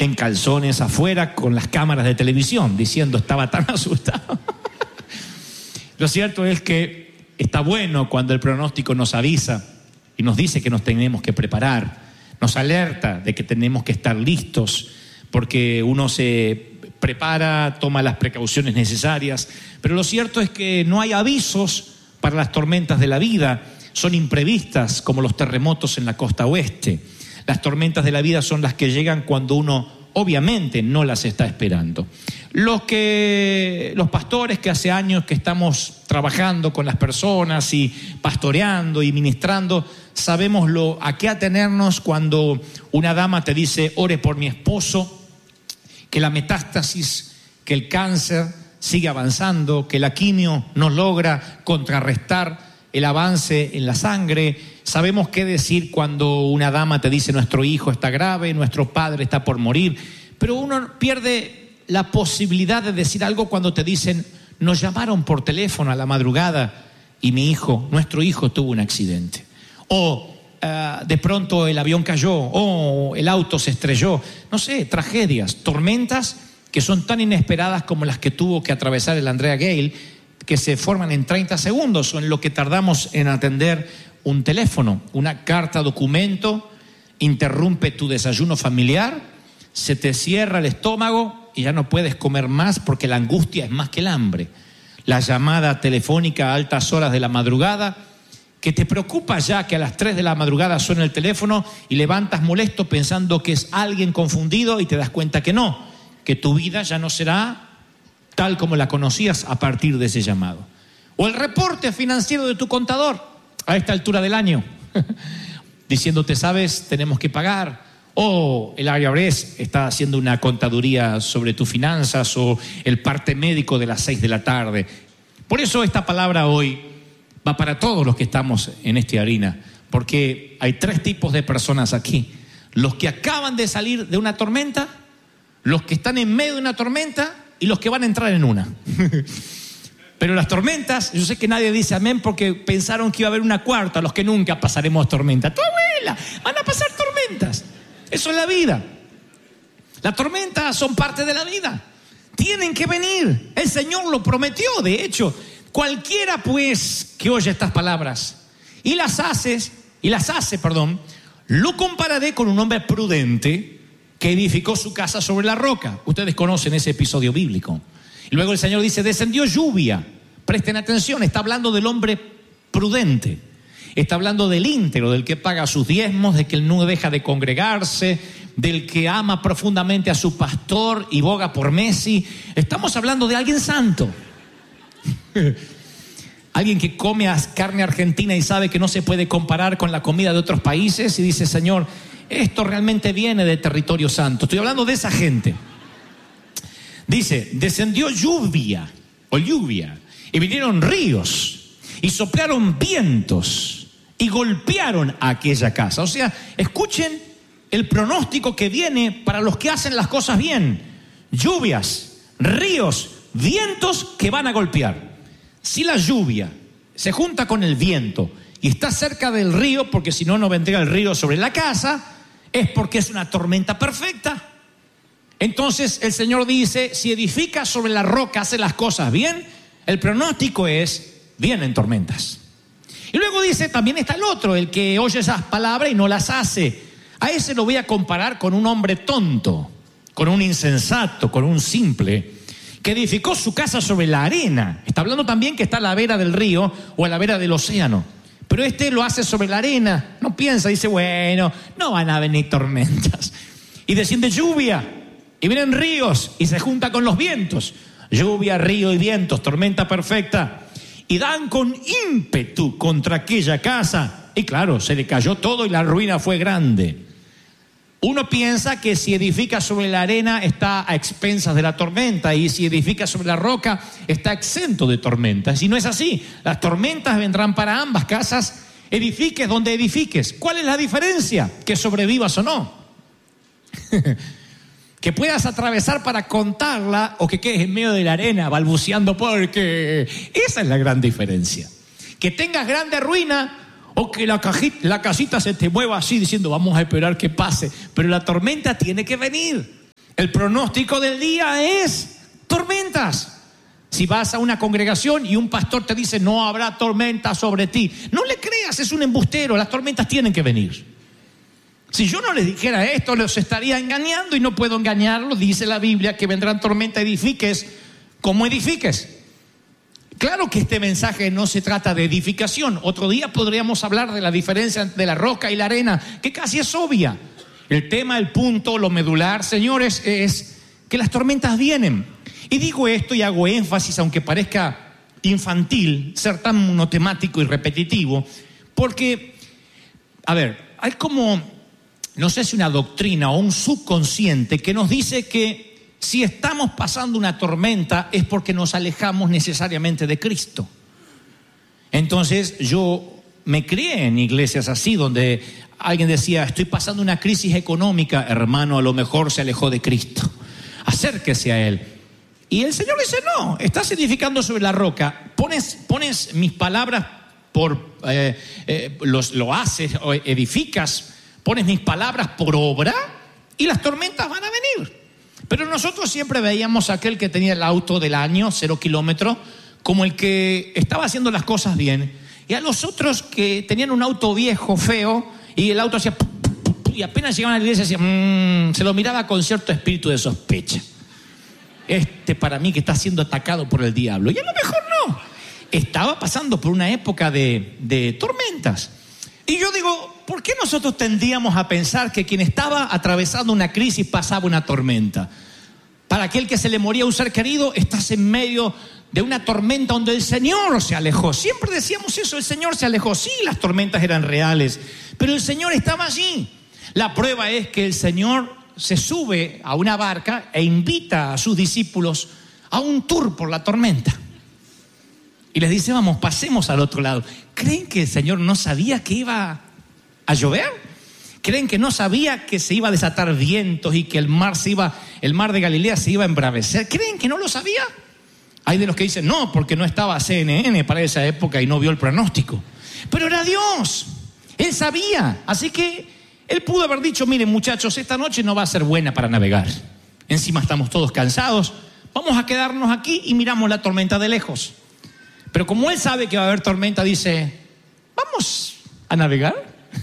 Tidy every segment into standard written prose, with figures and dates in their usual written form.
en calzones afuera con las cámaras de televisión, diciendo estaba tan asustado. Lo cierto es que está bueno cuando el pronóstico nos avisa y nos dice que nos tenemos que preparar, nos alerta de que tenemos que estar listos, porque uno se prepara, toma las precauciones necesarias, pero lo cierto es que no hay avisos para las tormentas de la vida, son imprevistas como los terremotos en la costa oeste. Las tormentas de la vida son las que llegan cuando uno obviamente no las está esperando. Los pastores que hace años que estamos trabajando con las personas y pastoreando y ministrando, sabemos a qué atenernos cuando una dama te dice, ore por mi esposo, que la metástasis, que el cáncer sigue avanzando, que la quimio no logra contrarrestar el avance en la sangre. Sabemos qué decir cuando una dama te dice nuestro hijo está grave, nuestro padre está por morir, pero uno pierde la posibilidad de decir algo cuando te dicen nos llamaron por teléfono a la madrugada y nuestro hijo tuvo un accidente, o de pronto el avión cayó, o el auto se estrelló, no sé, tragedias, tormentas que son tan inesperadas como las que tuvo que atravesar el Andrea Gale, que se forman en 30 segundos o en lo que tardamos en atender un teléfono. Una carta documento interrumpe tu desayuno familiar, se te cierra el estómago y ya no puedes comer más porque la angustia es más que el hambre. La llamada telefónica a altas horas de la madrugada, que te preocupa ya que a las 3 de la madrugada suena el teléfono y levantas molesto pensando que es alguien confundido y te das cuenta que no, que tu vida ya no será tal como la conocías a partir de ese llamado. O el reporte financiero de tu contador a esta altura del año, diciéndote, sabes, tenemos que pagar. O el IRS está haciendo una contaduría sobre tus finanzas, o el parte médico de las 6 de la tarde. Por eso esta palabra hoy va para todos los que estamos en esta harina, porque hay 3 tipos de personas aquí: los que acaban de salir de una tormenta, los que están en medio de una tormenta y los que van a entrar en una. Pero las tormentas, yo sé que nadie dice amén porque pensaron que iba a haber una cuarta, los que nunca pasaremos tormenta. ¡Tu abuela! Van a pasar tormentas. Eso es la vida. Las tormentas son parte de la vida. Tienen que venir. El Señor lo prometió, de hecho. Cualquiera pues que oye estas palabras y las hace, lo compararé con un hombre prudente que edificó su casa sobre la roca. Ustedes conocen ese episodio bíblico. Y luego el Señor dice, descendió lluvia. Presten atención, está hablando del hombre prudente. Está hablando del íntegro, del que paga sus diezmos, de que no deja de congregarse, del que ama profundamente a su pastor y boga por Messi. Estamos hablando de alguien santo. Alguien que come carne argentina y sabe que no se puede comparar con la comida de otros países y dice, Señor, esto realmente viene de territorio santo. Estoy hablando de esa gente. Dice, descendió lluvia y vinieron ríos y soplaron vientos y golpearon a aquella casa. O sea, escuchen el pronóstico que viene para los que hacen las cosas bien. Lluvias, ríos, vientos que van a golpear. Si la lluvia se junta con el viento y está cerca del río, porque si no, no vendría el río sobre la casa, es porque es una tormenta perfecta. Entonces el Señor dice, si edifica sobre la roca, hace las cosas bien, el pronóstico es, vienen tormentas. Y luego dice, también está el otro, el que oye esas palabras y no las hace. A ese lo voy a comparar con un hombre tonto, con un insensato, con un simple, que edificó su casa sobre la arena. Está hablando también que está a la vera del río o a la vera del océano. Pero este lo hace sobre la arena. No piensa, dice, bueno, no van a venir tormentas. Y desciende lluvia, y vienen ríos, y se junta con los vientos. Lluvia, río y vientos, tormenta perfecta. Y dan con ímpetu contra aquella casa. Y claro, se le cayó todo y la ruina fue grande. Uno piensa que si edifica sobre la arena está a expensas de la tormenta, y si edifica sobre la roca está exento de tormentas. Y no es así. Las tormentas vendrán para ambas casas, edifiques donde edifiques. ¿Cuál es la diferencia? Que sobrevivas o no. Que puedas atravesar para contarla, o que quedes en medio de la arena balbuceando, porque esa es la gran diferencia. Que tengas grande ruina, o que la casita se te mueva así diciendo vamos a esperar que pase, pero la tormenta tiene que venir. El pronóstico del día es tormentas. Si vas a una congregación y un pastor te dice no habrá tormenta sobre ti, no le creas, es un embustero, las tormentas tienen que venir. Si yo no les dijera esto, los estaría engañando y no puedo engañarlos. Dice la Biblia que vendrán tormentas, edifiques como edifiques. Claro que este mensaje no se trata de edificación. Otro día podríamos hablar de la diferencia entre la roca y la arena, que casi es obvia. El tema, el punto, lo medular, señores, es que las tormentas vienen. Y digo esto y hago énfasis, aunque parezca infantil, ser tan monotemático y repetitivo, porque, a ver, hay como, no sé si una doctrina o un subconsciente que nos dice que si estamos pasando una tormenta es porque nos alejamos necesariamente de Cristo. Entonces yo me crié en iglesias así, donde alguien decía, estoy pasando una crisis económica, hermano, a lo mejor se alejó de Cristo, acérquese a Él. Y el Señor dice, no, estás edificando sobre la roca, pones mis palabras lo haces, o edificas, pones mis palabras por obra y las tormentas van a venir. Pero nosotros siempre veíamos a aquel que tenía el auto del año, 0 kilómetros, como el que estaba haciendo las cosas bien. Y a los otros que tenían un auto viejo, feo, y el auto hacía... y apenas llegaban a la iglesia, se lo miraba con cierto espíritu de sospecha. Para mí que está siendo atacado por el diablo. Y a lo mejor no. Estaba pasando por una época de tormentas. Y yo digo, ¿por qué nosotros tendríamos a pensar que quien estaba atravesando una crisis pasaba una tormenta? Para aquel que se le moría un ser querido, estás en medio de una tormenta donde el Señor se alejó. Siempre decíamos eso, el Señor se alejó. Sí, las tormentas eran reales, pero el Señor estaba allí. La prueba es que el Señor se sube a una barca e invita a sus discípulos a un tour por la tormenta. Y les dice, vamos, pasemos al otro lado. ¿Creen que el Señor no sabía que iba a llover? ¿Creen que no sabía que se iba a desatar vientos y que el mar de Galilea se iba a embravecer? ¿Creen que no lo sabía? Hay de los que dicen, no, porque no estaba CNN para esa época y no vio el pronóstico. Pero era Dios, Él sabía. Así que Él pudo haber dicho, miren muchachos, esta noche no va a ser buena para navegar. Encima estamos todos cansados, vamos a quedarnos aquí y miramos la tormenta de lejos. Pero como Él sabe que va a haber tormenta, dice, ¿vamos a navegar?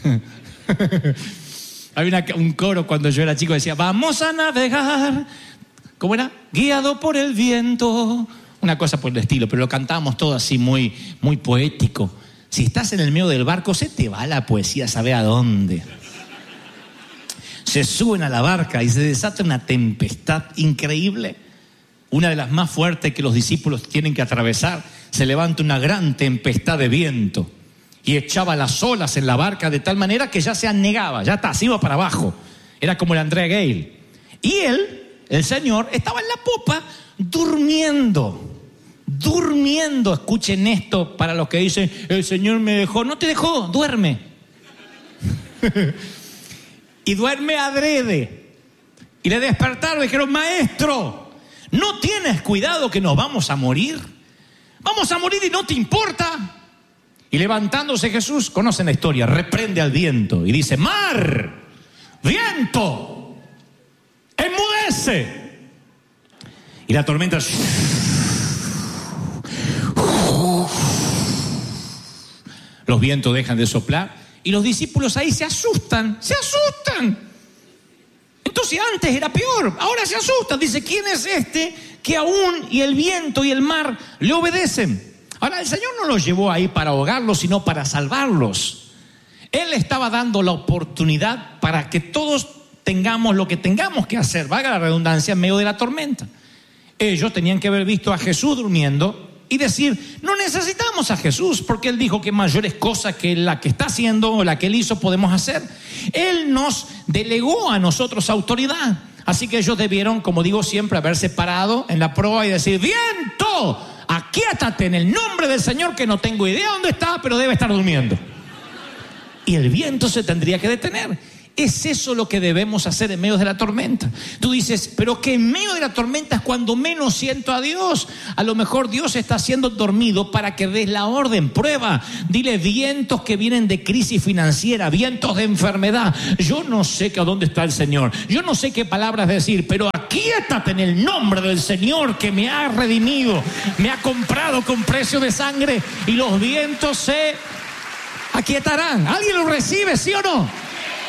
Había un coro cuando yo era chico, decía, vamos a navegar. ¿Cómo era? Guiado por el viento. Una cosa por el estilo, pero lo cantábamos todo así muy, muy poético. Si estás en el medio del barco, se te va la poesía, sabe a dónde. Se suben a la barca y se desata una tempestad increíble, una de las más fuertes que los discípulos tienen que atravesar. Se levanta una gran tempestad de viento y echaba las olas en la barca de tal manera que ya se anegaba, ya está, se iba para abajo. Era como el Andrea Gale. Y él, el Señor, estaba en la popa durmiendo. Escuchen esto para los que dicen, el Señor me dejó. No te dejó, duerme. Y duerme adrede. Y le despertaron y dijeron, maestro, ¿no tienes cuidado que nos vamos a morir? Vamos a morir y no te importa. Y levantándose Jesús, conocen la historia, reprende al viento y dice, mar, viento, enmudece. Y la tormenta... Los vientos dejan de soplar y los discípulos ahí se asustan. Entonces antes era peor, ahora se asustan. Dice, ¿quién es este que aún y el viento y el mar le obedecen? Ahora el Señor no los llevó ahí para ahogarlos, sino para salvarlos. Él estaba dando la oportunidad para que todos tengamos lo que tengamos que hacer, valga la redundancia, en medio de la tormenta. Ellos tenían que haber visto a Jesús durmiendo y decir, no necesitamos a Jesús, porque Él dijo que mayores cosas que la que está haciendo o la que Él hizo podemos hacer. Él nos delegó a nosotros autoridad. Así que ellos debieron, como digo siempre, haberse parado en la proa y decir, viento, aquíétate en el nombre del Señor, que no tengo idea dónde está, pero debe estar durmiendo. Y el viento se tendría que detener. Es eso lo que debemos hacer en medio de la tormenta. Tú dices, pero que en medio de la tormenta es cuando menos siento a Dios. A lo mejor Dios está siendo dormido para que des la orden. Prueba, dile: vientos que vienen de crisis financiera, vientos de enfermedad. Yo no sé a dónde está el Señor. Yo no sé qué palabras decir, pero aquíétate en el nombre del Señor que me ha redimido, me ha comprado con precio de sangre, y los vientos se aquietarán. ¿Alguien lo recibe, sí o no?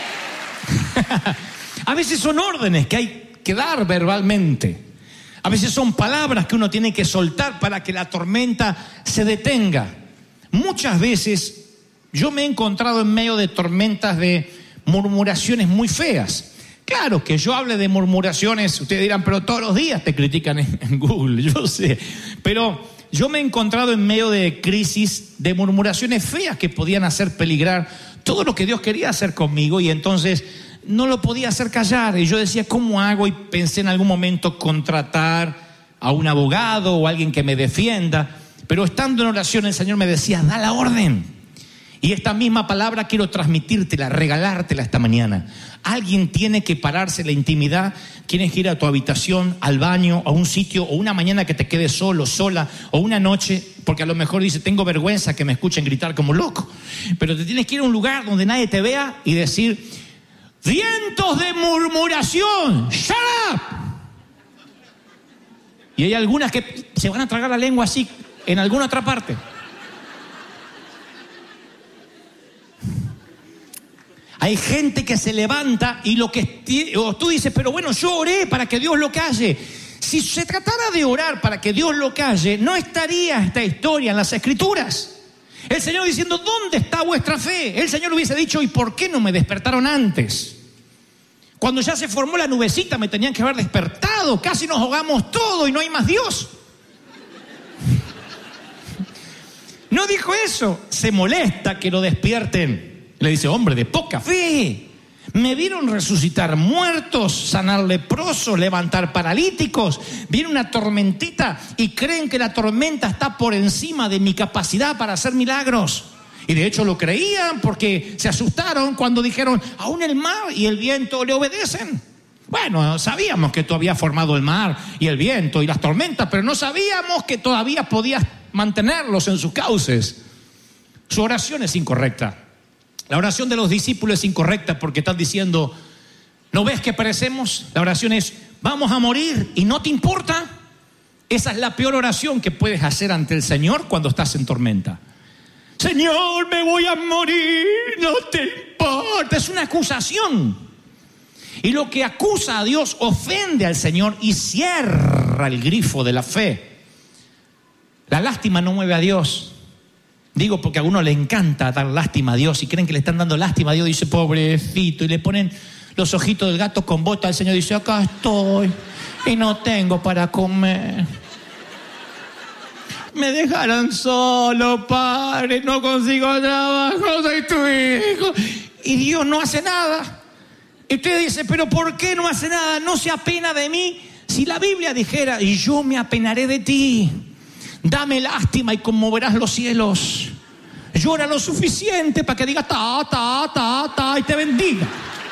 A veces son órdenes que hay que dar verbalmente. A veces son palabras que uno tiene que soltar para que la tormenta se detenga. Muchas veces yo me he encontrado en medio de tormentas de murmuraciones muy feas. Claro que yo hable de murmuraciones, ustedes dirán, pero todos los días te critican en Google, yo sé. Pero yo me he encontrado en medio de crisis de murmuraciones feas que podían hacer peligrar todo lo que Dios quería hacer conmigo, y entonces no lo podía hacer callar. Y yo decía, ¿cómo hago? Y pensé en algún momento contratar a un abogado o alguien que me defienda. Pero estando en oración, el Señor me decía: da la orden. Y esta misma palabra quiero transmitírtela, regalártela esta mañana. Alguien tiene que pararse en la intimidad. Tienes que ir a tu habitación, al baño, a un sitio, o una mañana que te quedes solo, sola, o una noche, porque a lo mejor dice: tengo vergüenza que me escuchen gritar como loco. Pero te tienes que ir a un lugar donde nadie te vea y decir: vientos de murmuración, shut up. Y hay algunas que se van a tragar la lengua así en alguna otra parte. Hay gente que se levanta y o tú dices: pero bueno, yo oré para que Dios lo calle. Si se tratara de orar para que Dios lo calle, no estaría esta historia en las Escrituras. El Señor diciendo: ¿dónde está vuestra fe? El Señor hubiese dicho: ¿y por qué no me despertaron antes? Cuando ya se formó la nubecita me tenían que haber despertado. Casi nos ahogamos todo y no hay más Dios. No dijo eso. Se molesta que lo despierten. Le dice: hombre de poca fe, me vieron resucitar muertos, sanar leprosos, levantar paralíticos. Viene una tormentita y creen que la tormenta está por encima de mi capacidad para hacer milagros. Y de hecho lo creían, porque se asustaron cuando dijeron: aún el mar y el viento le obedecen. Bueno, sabíamos que tú habías formado el mar y el viento y las tormentas, pero no sabíamos que todavía podías mantenerlos en sus cauces. Su oración es incorrecta. La oración de los discípulos es incorrecta porque están diciendo: ¿no ves que perecemos? La oración es: vamos a morir y no te importa. Esa es la peor oración que puedes hacer ante el Señor cuando estás en tormenta. Señor, me voy a morir, no te importa. Es una acusación. Y lo que acusa a Dios ofende al Señor y cierra el grifo de la fe. La lástima no mueve a Dios. Digo porque a uno le encanta dar lástima a Dios y creen que le están dando lástima a Dios. Dice: pobrecito, y le ponen los ojitos del gato con bota. El Señor dice: acá estoy y no tengo para comer. Me dejaron solo, Padre, no consigo trabajo, soy tu hijo. Y Dios no hace nada. Y usted dice: pero ¿por qué no hace nada? ¿No se apena de mí? Si la Biblia dijera: y yo me apenaré de ti, dame lástima y conmoverás los cielos. Llora lo suficiente para que diga ta, y te bendiga.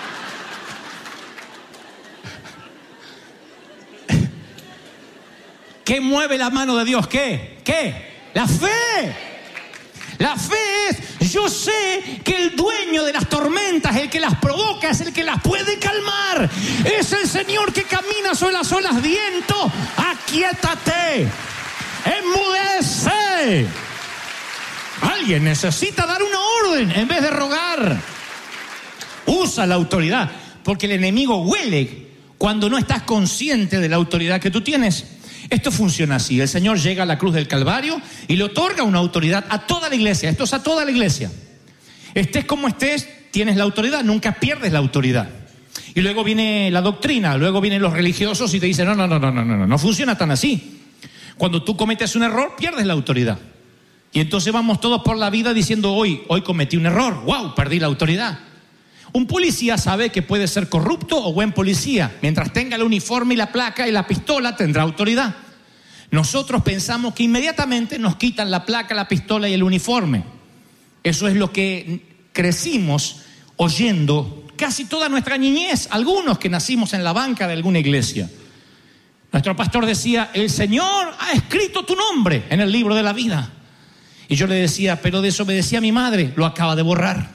¿Qué mueve la mano de Dios? ¿Qué? La fe. La fe es: yo sé que el dueño de las tormentas, el que las provoca, es el que las puede calmar. Es el Señor que camina sobre las olas. Viento, aquíétate. Enmudece. Alguien necesita dar una orden en vez de rogar. Usa la autoridad, porque el enemigo huele cuando no estás consciente de la autoridad que tú tienes. Esto funciona así: el Señor llega a la cruz del Calvario y le otorga una autoridad a toda la iglesia. Esto es a toda la iglesia. Estés como estés, tienes la autoridad, nunca pierdes la autoridad. Y luego viene la doctrina, luego vienen los religiosos y te dicen: no funciona tan así. Cuando tú cometes un error, pierdes la autoridad. Y entonces vamos todos por la vida diciendo: hoy cometí un error, wow, perdí la autoridad. Un policía sabe que puede ser corrupto o buen policía. Mientras tenga el uniforme y la placa y la pistola, tendrá autoridad. Nosotros pensamos que inmediatamente nos quitan la placa, la pistola y el uniforme. Eso es lo que crecimos oyendo casi toda nuestra niñez, algunos que nacimos en la banca de alguna iglesia. Nuestro pastor decía, el Señor ha escrito tu nombre en el libro de la vida. Y yo le decía, pero desobedecía a mi madre, lo acaba de borrar.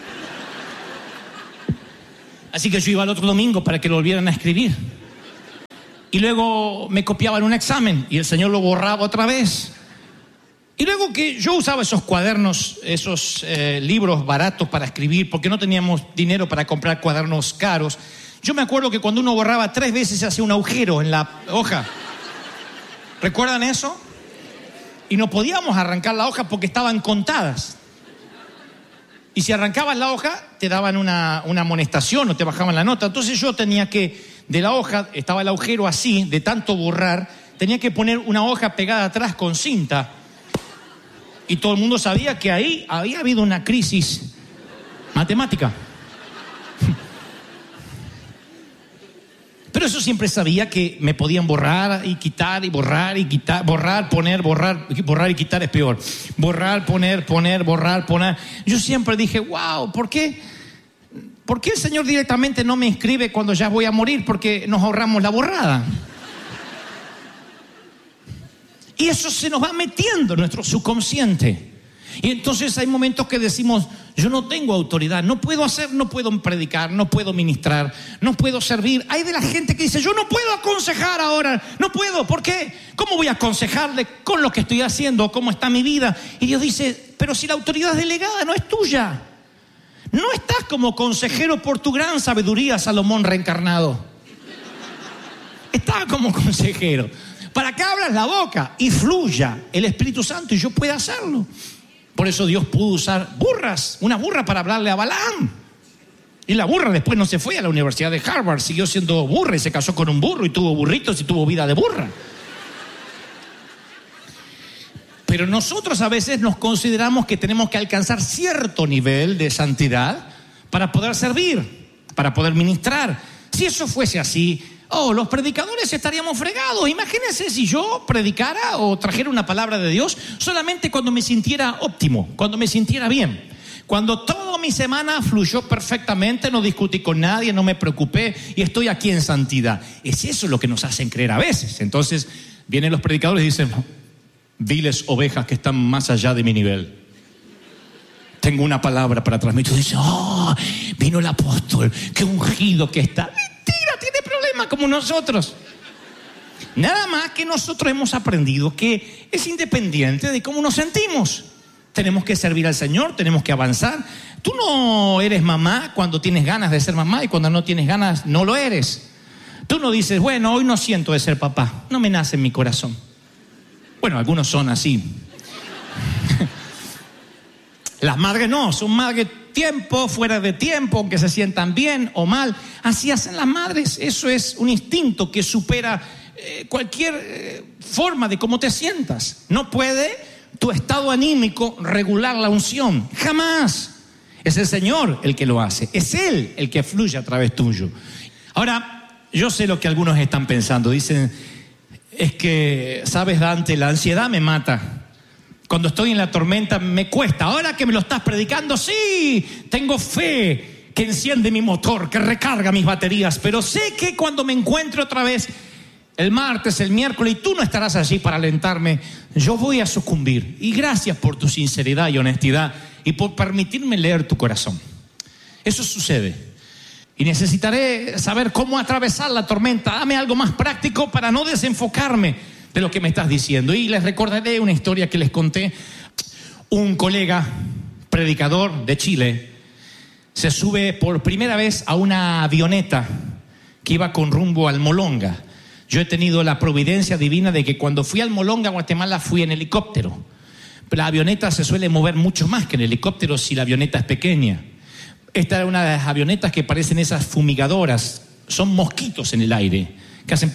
Así que yo iba al otro domingo para que lo volvieran a escribir. Y luego me copiaban un examen y el Señor lo borraba otra vez. Y luego que yo usaba esos cuadernos, esos libros baratos para escribir, porque no teníamos dinero para comprar cuadernos caros. Yo me acuerdo que cuando uno borraba 3 veces se hacía un agujero en la hoja. ¿Recuerdan eso? Y no podíamos arrancar la hoja porque estaban contadas. Y si arrancabas la hoja, te daban una amonestación o te bajaban la nota. Entonces yo tenía que, de la hoja, estaba el agujero así, de tanto borrar, tenía que poner una hoja pegada atrás con cinta. Y todo el mundo sabía que ahí había habido una crisis matemática. Pero eso siempre sabía que me podían borrar y quitar y borrar y quitar, borrar, poner, borrar y quitar es peor. Borrar, poner, borrar, poner. Yo siempre dije, wow, ¿por qué el Señor directamente no me inscribe cuando ya voy a morir? Porque nos ahorramos la borrada. Y eso se nos va metiendo en nuestro subconsciente. Y entonces hay momentos que decimos, yo no tengo autoridad, no puedo hacer, no puedo predicar, no puedo ministrar, no puedo servir. Hay de la gente que dice, yo no puedo aconsejar ahora, no puedo, ¿por qué? ¿Cómo voy a aconsejarle con lo que estoy haciendo, cómo está mi vida? Y Dios dice, pero si la autoridad es delegada, no es tuya. No estás como consejero por tu gran sabiduría, Salomón reencarnado. Estás como consejero para que abras la boca y fluya el Espíritu Santo y yo pueda hacerlo. Por eso Dios pudo usar burras, una burra para hablarle a Balaam. Y la burra después no se fue a la Universidad de Harvard, siguió siendo burra y se casó con un burro y tuvo burritos y tuvo vida de burra. Pero nosotros a veces nos consideramos que tenemos que alcanzar cierto nivel de santidad para poder servir, para poder ministrar. Si eso fuese así, los predicadores estaríamos fregados. Imagínense si yo predicara o trajera una palabra de Dios solamente cuando me sintiera óptimo, cuando me sintiera bien. Cuando toda mi semana fluyó perfectamente, no discutí con nadie, no me preocupé y estoy aquí en santidad. Es eso lo que nos hacen creer a veces. Entonces vienen los predicadores y dicen, viles ovejas que están más allá de mi nivel. Tengo una palabra para transmitir. Y dice, vino el apóstol, qué ungido que está. Mentira, tiene problemas como nosotros. Nada más que nosotros hemos aprendido que es independiente de cómo nos sentimos. Tenemos que servir al Señor, tenemos que avanzar. Tú no eres mamá cuando tienes ganas de ser mamá y cuando no tienes ganas no lo eres. Tú no dices, bueno, hoy no siento de ser papá, no me nace en mi corazón. Bueno, algunos son así. Las madres no, son madres tiempo, fuera de tiempo, aunque se sientan bien o mal. Así hacen las madres. Eso es un instinto que supera cualquier forma de cómo te sientas. No puede tu estado anímico regular la unción. Jamás. Es el Señor el que lo hace. Es Él el que fluye a través tuyo. Ahora, yo sé lo que algunos están pensando. Dicen, es que, ¿sabes, Dante? La ansiedad me mata. Cuando estoy en la tormenta me cuesta. Ahora que me lo estás predicando, sí, tengo fe que enciende mi motor, que recarga mis baterías. Pero sé que cuando me encuentre otra vez el martes, el miércoles, y tú no estarás allí para alentarme, yo voy a sucumbir. Y gracias por tu sinceridad y honestidad y por permitirme leer tu corazón. Eso sucede. Y necesitaré saber cómo atravesar la tormenta. Dame algo más práctico para no desenfocarme de lo que me estás diciendo. Y les recordaré una historia que les conté. Un colega predicador de Chile se sube por primera vez a una avioneta que iba con rumbo al Molonga. Yo he tenido la providencia divina de que cuando fui al Molonga, Guatemala, fui en helicóptero. Pero la avioneta se suele mover mucho más que en helicóptero si la avioneta es pequeña. Esta era una de las avionetas que parecen esas fumigadoras. Son mosquitos en el aire que hacen...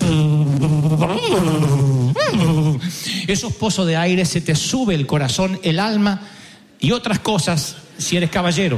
Esos pozos de aire, se te sube el corazón, el alma y otras cosas si eres caballero.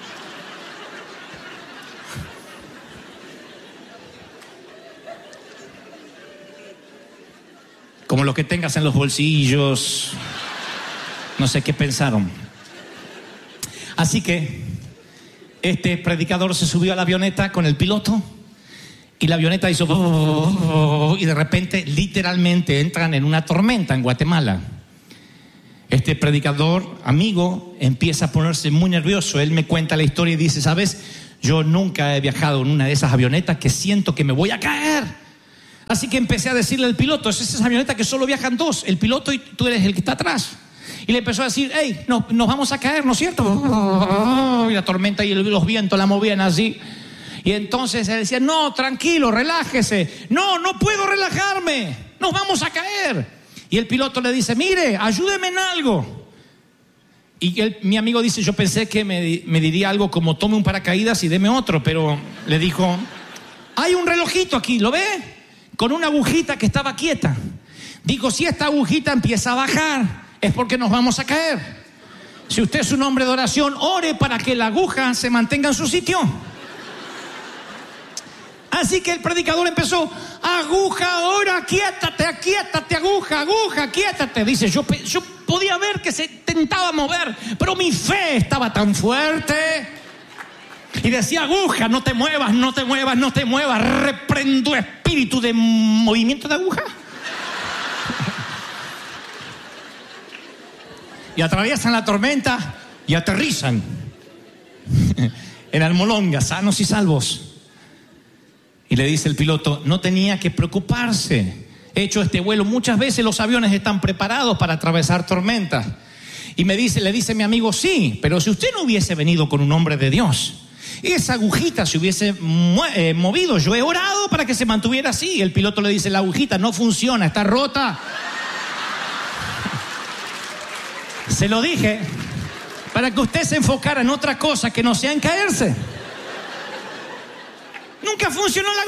Como lo que tengas en los bolsillos. No sé qué pensaron. Así que Este predicador se subió a la avioneta con el piloto y la avioneta hizo y de repente literalmente entran en una tormenta en Guatemala. Este predicador, amigo, empieza a ponerse muy nervioso. Él me cuenta la historia y dice, ¿sabes? Yo nunca he viajado en una de esas avionetas que siento que me voy a caer. Así que empecé a decirle al piloto, es esa avioneta que solo viajan dos, el piloto y tú eres el que está atrás. Y le empezó a decir, hey, nos vamos a caer, ¿no es cierto? Y la tormenta y los vientos la movían así. Y entonces él decía, no, tranquilo, relájese. No puedo relajarme, nos vamos a caer. Y el piloto le dice, mire, ayúdeme en algo. Y mi amigo dice, yo pensé que me diría algo como, tome un paracaídas y deme otro. Pero le dijo, hay un relojito aquí, ¿lo ve? Con una agujita que estaba quieta. Digo, si esta agujita empieza a bajar, es porque nos vamos a caer. Si usted es un hombre de oración, ore para que la aguja se mantenga en su sitio. Así que el predicador empezó, aguja, ahora, quiétate, aguja, quiétate. Dice, yo podía ver que se tentaba mover, pero mi fe estaba tan fuerte. Y decía, aguja, no te muevas. Reprendo espíritu de movimiento de aguja. Y atraviesan la tormenta y aterrizan en Almolonga, sanos y salvos. Y le dice el piloto, no tenía que preocuparse. He hecho este vuelo muchas veces, los aviones están preparados para atravesar tormentas. Y le dice mi amigo, sí, pero si usted no hubiese venido con un hombre de Dios, esa agujita se hubiese movido. Yo he orado para que se mantuviera así. El piloto le dice, la agujita no funciona, está rota. Se lo dije para que usted se enfocara en otra cosa que no sea en caerse. Nunca funcionó la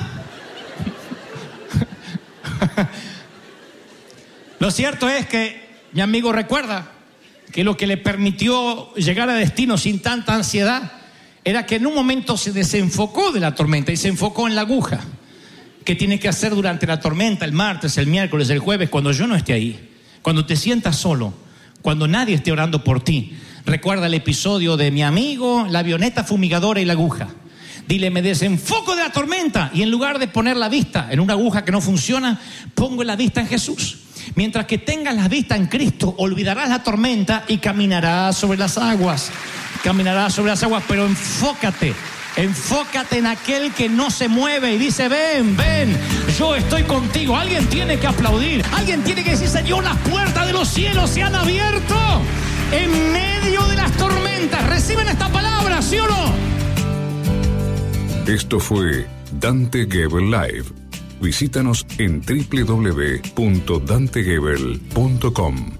aguja. Lo cierto es que mi amigo recuerda que lo que le permitió llegar a destino sin tanta ansiedad era que en un momento se desenfocó de la tormenta y se enfocó en la aguja. ¿Qué tiene que hacer durante la tormenta, el martes, el miércoles, el jueves, cuando yo no esté ahí? Cuando te sientas solo, cuando nadie esté orando por ti. Recuerda el episodio de mi amigo, la avioneta fumigadora y la aguja. Dile, me desenfoco de la tormenta y en lugar de poner la vista en una aguja que no funciona, pongo la vista en Jesús. Mientras que tengas la vista en Cristo, olvidarás la tormenta y caminarás sobre las aguas. Pero enfócate en aquel que no se mueve y dice, ven, yo estoy contigo. Alguien tiene que aplaudir, alguien tiene que decir, Señor, las puertas de los cielos se han abierto en medio de las tormentas. Reciben esta palabra, ¿sí o no? Esto fue Dante Gebel Live. Visítanos en www.dantegebel.com.